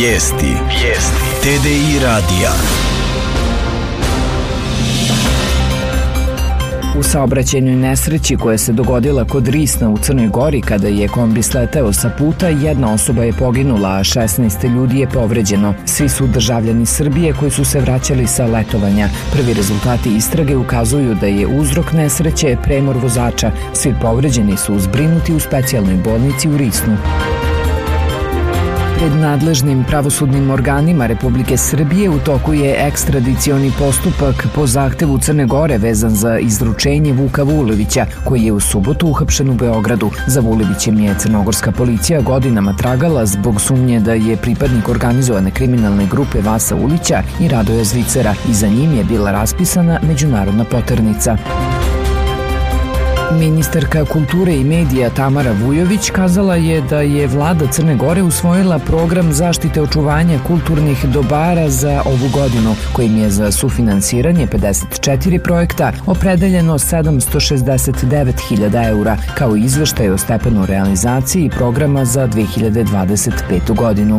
Vijesti. TDI radija. U saobraćajnoj nesreći koja se dogodila kod Risna u Crnoj Gori kada je kombi sleteo sa puta, jedna osoba je poginula, a 16 ljudi je povređeno. Svi su državljani Srbije koji su se vraćali sa letovanja. Prvi rezultati istrage ukazuju da je uzrok nesreće premor vozača. Svi povređeni su zbrinuti u specijalnoj bolnici u Risnu. Pred nadležnim pravosudnim organima Republike Srbije u toku je ekstradicioni postupak po zahtevu Crne Gore vezan za izručenje Vuka Vulevića, koji je u subotu uhapšen u Beogradu. Za Vulevićem je crnogorska policija godinama tragala zbog sumnje da je pripadnik organizovane kriminalne grupe Vasa Ulića i Radoja Zvicera i za njim je bila raspisana međunarodna poternica. Ministarka kulture i medija Tamara Vujović kazala je da je vlada Crne Gore usvojila program zaštite očuvanja kulturnih dobara za ovu godinu, kojim je za sufinansiranje 54 projekta opredeljeno 769.000 eura, kao i izveštaj o stepenu realizaciji programa za 2025. godinu.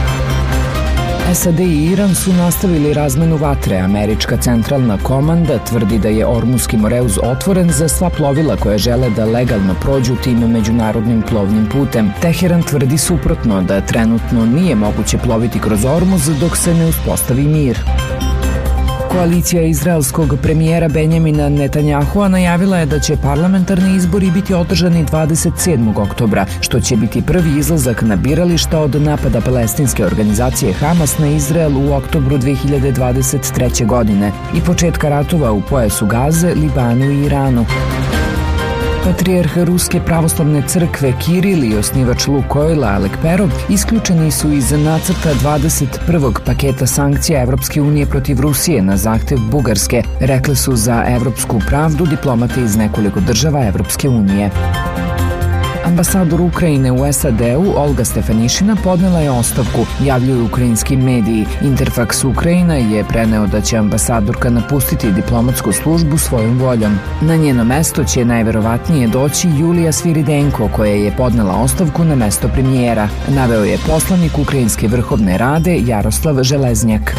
SAD i Iran su nastavili razmenu vatre. Američka centralna komanda tvrdi da je Ormuski Moreuz otvoren za sva plovila koje žele da legalno prođu tim međunarodnim plovnim putem. Teheran tvrdi suprotno, da trenutno nije moguće ploviti kroz Ormuz dok se ne uspostavi mir. Koalicija izraelskog premijera Benjamina Netanjahua najavila je da će parlamentarni izbori biti održani 27. oktobra, što će biti prvi izlazak na birališta od napada palestinske organizacije Hamas na Izrael u oktobru 2023. godine i početka ratova u pojasu Gaze, Libanu i Iranu. Patrijarh Ruske pravoslavne crkve Kiril i osnivač Lukoila Alek Perov isključeni su iz nacrta 21. paketa sankcija Evropske unije protiv Rusije na zahtev Bugarske, rekli su za Evropsku pravdu diplomate iz nekoliko država Evropske unije. Ambasador Ukrajine u SAD-u Olga Stefanišina podnela je ostavku, javljuju ukrajinski mediji. Interfax Ukrajina je preneo da će ambasadorka napustiti diplomatsku službu svojom voljom. Na njeno mesto će najverovatnije doći Julija Sviridenko, koja je podnela ostavku na mesto premijera, naveo je poslanik Ukrajinske vrhovne rade Jaroslav Železnjak.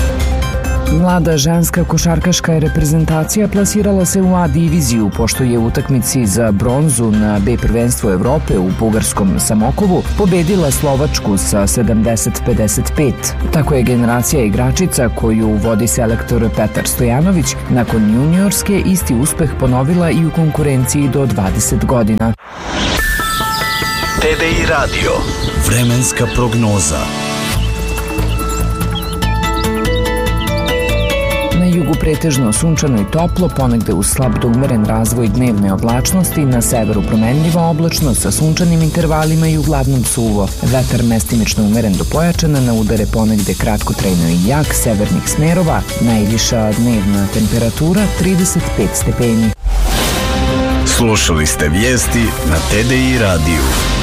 Mlada ženska košarkaška reprezentacija plasirala se u A diviziju pošto je u utakmici za bronzu na B prvenstvu Evrope u bugarskom Samokovu pobedila Slovačku sa 70-55. Tako je generacija igračica koju vodi selektor Petar Stojanović nakon juniorske isti uspeh ponovila i u konkurenciji do 20 godina. TDI radio. Vremenska prognoza. Na jugu pretežno sunčano i toplo, ponegde uz slab do umeren razvoj dnevne oblačnosti, na severu promenljiva oblačnost sa sunčanim intervalima i uglavnom suvo. Vetar mestimično umeren do pojačana, na udare ponegde kratkotrajno i jak severnih smerova, najviša dnevna temperatura 35 stepeni. Slušali ste vijesti na TDI radiju.